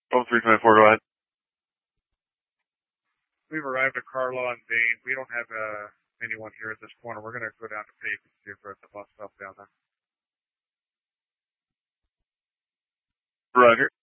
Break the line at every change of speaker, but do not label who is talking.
Oh, 324, go ahead.
We've arrived at Carlaw and Bain. We don't have anyone here at this corner. We're going to go down to Page and see if we're at the bus stop down there.
Roger.